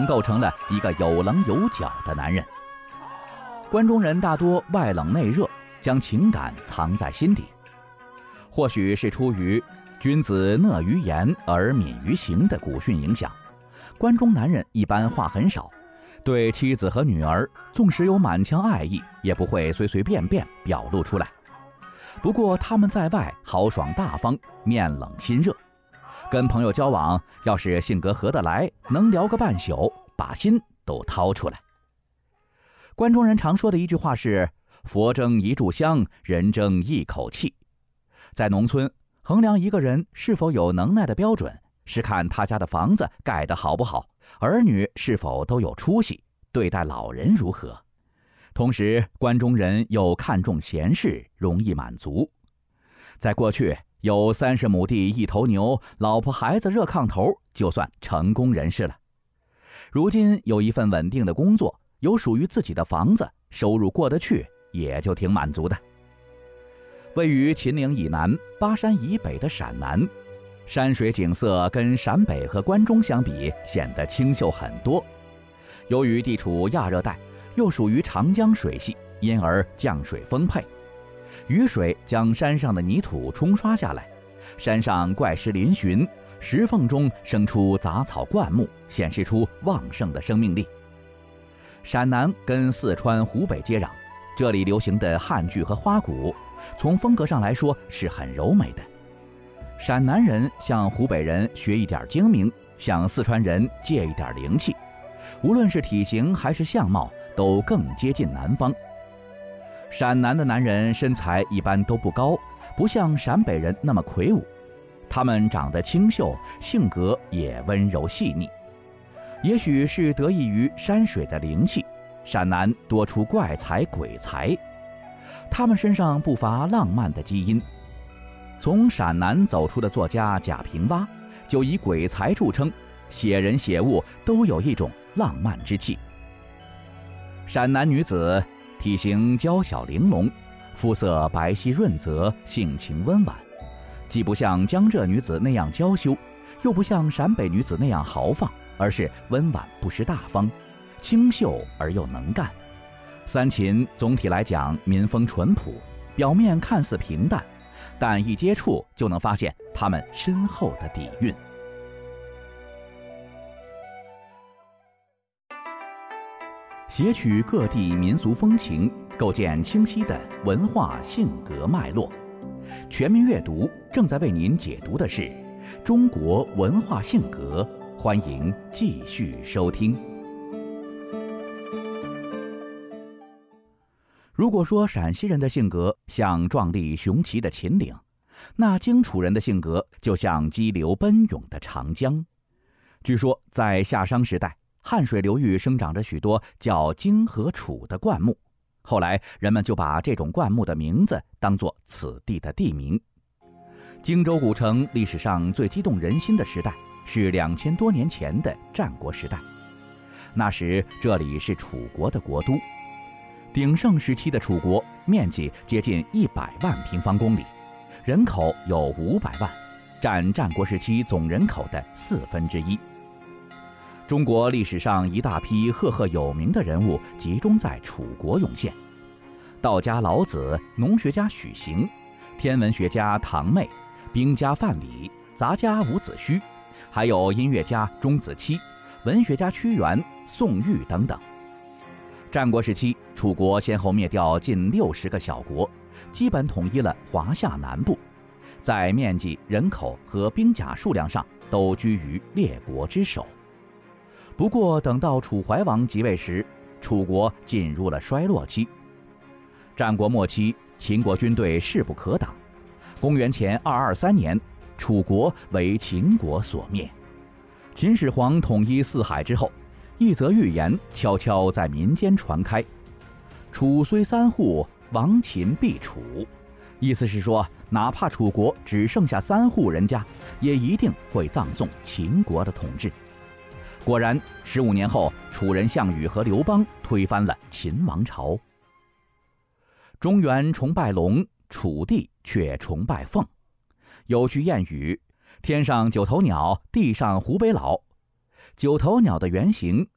构成了一个有棱有角的男人。关中人大多外冷内热，将情感藏在心底。或许是出于君子讷于言而敏于行的古训影响，关中男人一般话很少，对妻子和女儿纵使有满腔爱意，也不会随随便便表露出来。不过他们在外豪爽大方，面冷心热，跟朋友交往，要是性格合得来，能聊个半宿，把心都掏出来。关中人常说的一句话是佛争一炷香，人争一口气。在农村，衡量一个人是否有能耐的标准，是看他家的房子盖得好不好，儿女是否都有出息，对待老人如何。同时，关中人又看重闲事，容易满足。在过去，有30亩地1头牛，老婆孩子热炕头，就算成功人士了。如今有一份稳定的工作，有属于自己的房子，收入过得去，也就挺满足的。位于秦岭以南、巴山以北的陕南，山水景色跟陕北和关中相比，显得清秀很多。由于地处亚热带，又属于长江水系，因而降水丰沛。雨水将山上的泥土冲刷下来，山上怪石嶙峋，石缝中生出杂草灌木，显示出旺盛的生命力。陕南跟四川、湖北接壤，这里流行的汉剧和花鼓，从风格上来说是很柔美的。陕南人向湖北人学一点精明，向四川人借一点灵气，无论是体型还是相貌，都更接近南方。陕南的男人身材一般都不高，不像陕北人那么魁梧，他们长得清秀，性格也温柔细腻。也许是得益于山水的灵气，陕南多出怪才鬼才，他们身上不乏浪漫的基因。从陕南走出的作家贾平凹就以鬼才著称，写人写物都有一种浪漫之气。陕南女子体型娇小玲珑，肤色白皙润泽，性情温婉，既不像江浙女子那样娇羞，又不像陕北女子那样豪放，而是温婉不失大方，清秀而又能干。三秦总体来讲民风淳朴，表面看似平淡，但一接触就能发现他们深厚的底蕴。撷取各地民俗风情，构建清晰的文化性格脉络。全民阅读正在为您解读的是中国文化性格，欢迎继续收听。如果说陕西人的性格像壮丽雄奇的秦岭，那荆楚人的性格就像激流奔涌的长江。据说在夏商时代，汉水流域生长着许多叫荆和楚的灌木，后来人们就把这种灌木的名字当作此地的地名。荆州古城历史上最激动人心的时代是2000多年前的战国时代，那时这里是楚国的国都。鼎盛时期的楚国面积接近100万平方公里，人口有500万，占战国时期总人口的1/4。中国历史上一大批赫赫有名的人物集中在楚国涌现，道家老子，农学家许行，天文学家唐妹，兵家范蠡，杂家伍子胥，还有音乐家钟子期，文学家屈原、宋玉等等。战国时期，楚国先后灭掉近60个小国，基本统一了华夏南部，在面积、人口和兵甲数量上都居于列国之首。不过等到楚怀王即位时，楚国进入了衰落期。战国末期，秦国军队势不可挡，公元前223年，楚国为秦国所灭。秦始皇统一四海之后，一则寓言悄悄在民间传开：楚虽三户，亡秦必楚。意思是说，哪怕楚国只剩下3户人家，也一定会葬送秦国的统治。果然，15年后，楚人项羽和刘邦推翻了秦王朝。中原崇拜龙，楚地却崇拜凤。有句谚语：天上9头鸟，地上湖北佬。9头鸟的原型